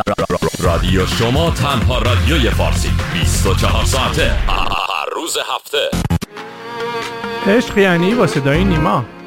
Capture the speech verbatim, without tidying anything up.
رادیو شما، تنها رادیوی فارسی، بیست و چهار ساعته هر روز هفته. عشق یعنی با صدای نیما.